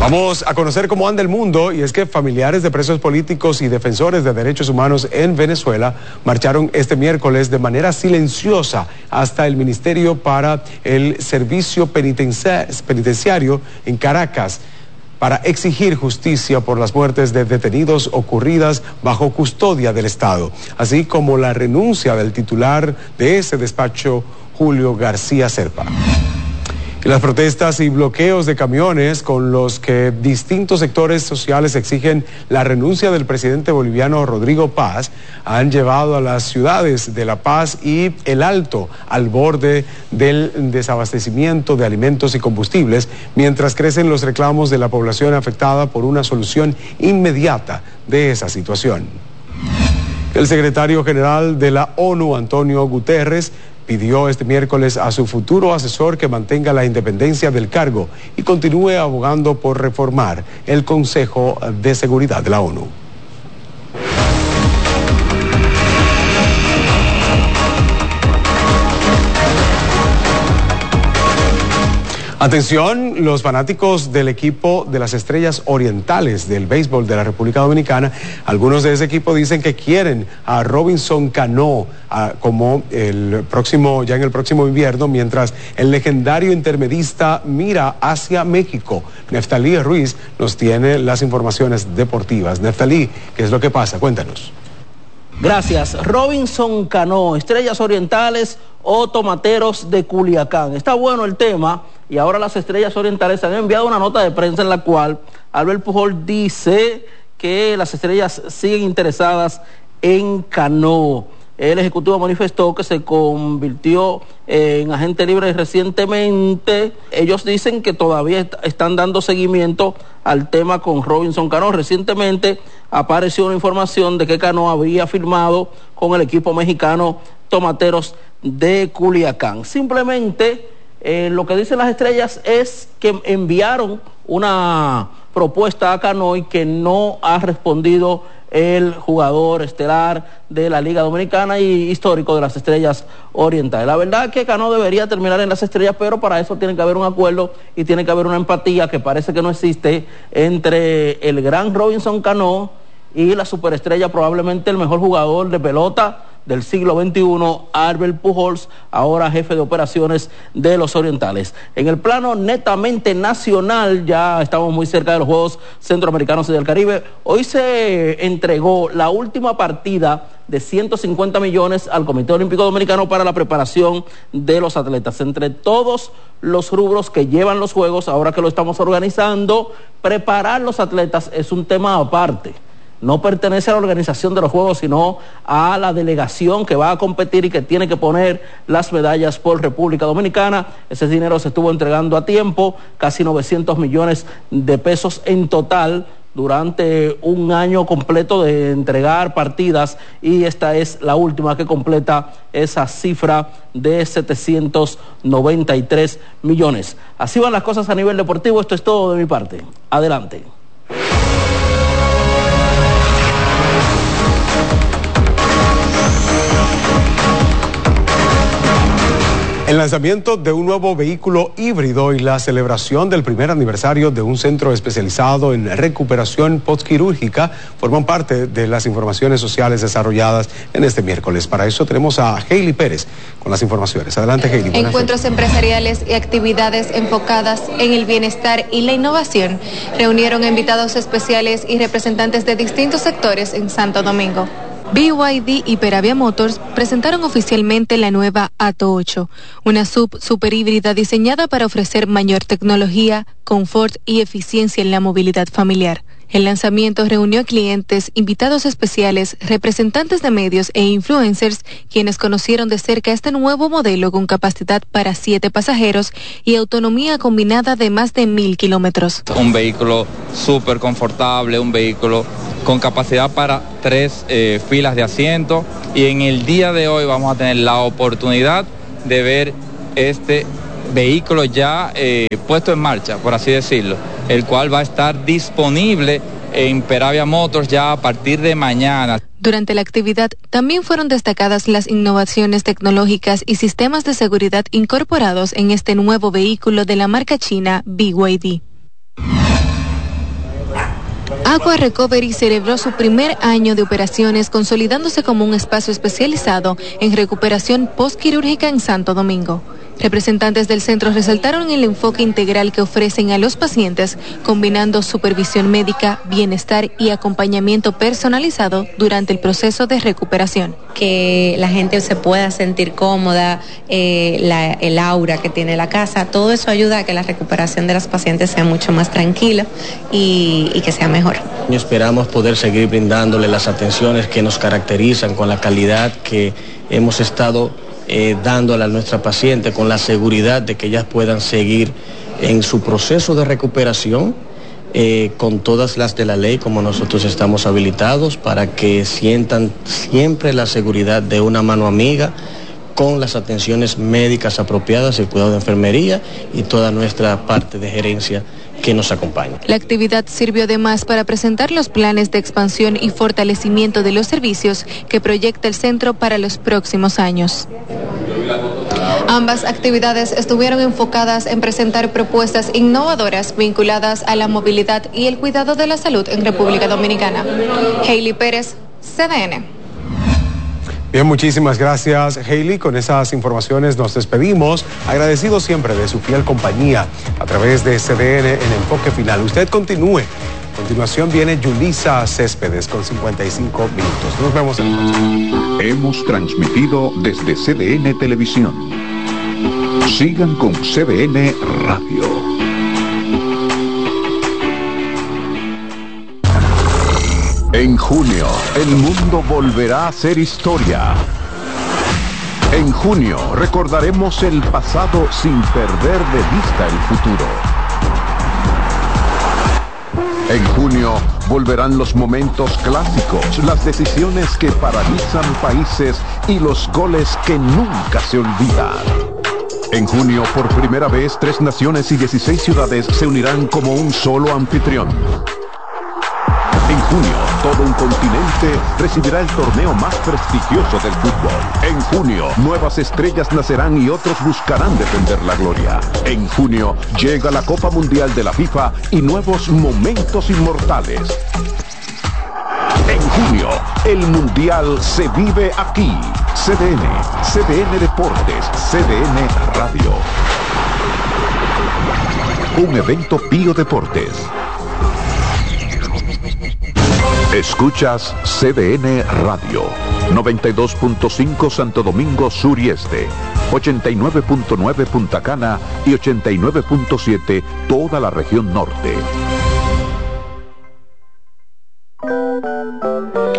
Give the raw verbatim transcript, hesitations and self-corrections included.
Vamos a conocer cómo anda el mundo, y es que familiares de presos políticos y defensores de derechos humanos en Venezuela marcharon este miércoles de manera silenciosa hasta el Ministerio para el Servicio Penitenciario en Caracas para exigir justicia por las muertes de detenidos ocurridas bajo custodia del Estado, así como la renuncia del titular de ese despacho, Julio García Serpa. Y las protestas y bloqueos de camiones con los que distintos sectores sociales exigen la renuncia del presidente boliviano Rodrigo Paz han llevado a las ciudades de La Paz y El Alto al borde del desabastecimiento de alimentos y combustibles, mientras crecen los reclamos de la población afectada por una solución inmediata de esa situación. El secretario general de la ONU, Antonio Guterres, pidió este miércoles a su futuro asesor que mantenga la independencia del cargo y continúe abogando por reformar el Consejo de Seguridad de la ONU. Atención, los fanáticos del equipo de las Estrellas Orientales del béisbol de la República Dominicana, algunos de ese equipo dicen que quieren a Robinson Cano a, como el próximo, ya en el próximo invierno, mientras el legendario intermedista mira hacia México. Neftalí Ruiz nos tiene las informaciones deportivas. Neftalí, ¿qué es lo que pasa? Cuéntanos. Gracias. Robinson Cano, Estrellas Orientales o Tomateros de Culiacán. Está bueno el tema, y ahora las Estrellas Orientales han enviado una nota de prensa en la cual Albert Pujol dice que las Estrellas siguen interesadas en Cano. El ejecutivo manifestó que se convirtió en agente libre recientemente. Ellos dicen que todavía est- están dando seguimiento al tema con Robinson Cano. Recientemente apareció una información de que Cano había firmado con el equipo mexicano Tomateros de Culiacán. Simplemente eh, lo que dicen las Estrellas es que enviaron una propuesta a Cano y que no ha respondido el jugador estelar de la Liga Dominicana y histórico de las Estrellas Orientales. La verdad es que Cano debería terminar en las Estrellas, pero para eso tiene que haber un acuerdo y tiene que haber una empatía que parece que no existe entre el gran Robinson Cano y la superestrella, probablemente el mejor jugador de pelota del siglo veintiuno, Albert Pujols, ahora jefe de operaciones de los Orientales. En el plano netamente nacional, ya estamos muy cerca de los Juegos Centroamericanos y del Caribe. Hoy se entregó la última partida de ciento cincuenta millones al Comité Olímpico Dominicano para la preparación de los atletas. Entre todos los rubros que llevan los Juegos, ahora que lo estamos organizando, preparar los atletas es un tema aparte. No pertenece a la organización de los Juegos, sino a la delegación que va a competir y que tiene que poner las medallas por República Dominicana. Ese dinero se estuvo entregando a tiempo, casi novecientos millones de pesos en total durante un año completo de entregar partidas, y esta es la última que completa esa cifra de setecientos noventa y tres millones. Así van las cosas a nivel deportivo. Esto es todo de mi parte. Adelante. El lanzamiento de un nuevo vehículo híbrido y la celebración del primer aniversario de un centro especializado en recuperación postquirúrgica forman parte de las informaciones sociales desarrolladas en este miércoles. Para eso tenemos a Hailey Pérez con las informaciones. Adelante, Hailey. Encuentros empresariales y actividades enfocadas en el bienestar y la innovación reunieron a invitados especiales y representantes de distintos sectores en Santo Domingo. B Y D y Peravia Motors presentaron oficialmente la nueva Atto ocho, una sub super híbrida diseñada para ofrecer mayor tecnología, confort y eficiencia en la movilidad familiar. El lanzamiento reunió a clientes, invitados especiales, representantes de medios e influencers, quienes conocieron de cerca este nuevo modelo con capacidad para siete pasajeros y autonomía combinada de más de mil kilómetros. Un vehículo súper confortable, un vehículo con capacidad para tres eh, filas de asiento, y en el día de hoy vamos a tener la oportunidad de ver este vehículo ya eh, puesto en marcha, por así decirlo, el cual va a estar disponible en Peravia Motors ya a partir de mañana. Durante la actividad también fueron destacadas las innovaciones tecnológicas y sistemas de seguridad incorporados en este nuevo vehículo de la marca china B Y D. Aqua Recovery celebró su primer año de operaciones, consolidándose como un espacio especializado en recuperación postquirúrgica en Santo Domingo. Representantes del centro resaltaron el enfoque integral que ofrecen a los pacientes, combinando supervisión médica, bienestar y acompañamiento personalizado durante el proceso de recuperación. Que la gente se pueda sentir cómoda, eh, la, el aura que tiene la casa, todo eso ayuda a que la recuperación de los pacientes sea mucho más tranquila y, y que sea mejor. Esperamos poder seguir brindándole las atenciones que nos caracterizan con la calidad que hemos estado Eh, dándole a nuestra paciente, con la seguridad de que ellas puedan seguir en su proceso de recuperación eh, con todas las de la ley, como nosotros estamos habilitados, para que sientan siempre la seguridad de una mano amiga, con las atenciones médicas apropiadas, el cuidado de enfermería y toda nuestra parte de gerencia que nos acompaña. La actividad sirvió además para presentar los planes de expansión y fortalecimiento de los servicios que proyecta el centro para los próximos años. Ambas actividades estuvieron enfocadas en presentar propuestas innovadoras vinculadas a la movilidad y el cuidado de la salud en República Dominicana. Hailey Pérez, C D N. Bien, muchísimas gracias, Hailey. Con esas informaciones nos despedimos, agradecidos siempre de su fiel compañía a través de C D N en Enfoque Final. Usted continúe. A continuación viene Yulisa Céspedes con cincuenta y cinco minutos. Nos vemos en la próxima. Hemos transmitido desde C D N Televisión. Sigan con C D N Radio. En junio, el mundo volverá a ser historia. En junio, recordaremos el pasado sin perder de vista el futuro. En junio, volverán los momentos clásicos, las decisiones que paralizan países y los goles que nunca se olvidan. En junio, por primera vez, tres naciones y dieciséis ciudades se unirán como un solo anfitrión. En junio, todo un continente recibirá el torneo más prestigioso del fútbol. En junio, nuevas estrellas nacerán y otros buscarán defender la gloria. En junio, llega la Copa Mundial de la FIFA y nuevos momentos inmortales. En junio, el Mundial se vive aquí. C D N, C D N Deportes, C D N Radio. Un evento Pío Deportes. Escuchas C D N Radio, noventa y dos punto cinco Santo Domingo Sur y Este, ochenta y nueve punto nueve Punta Cana y ochenta y nueve punto siete toda la región norte.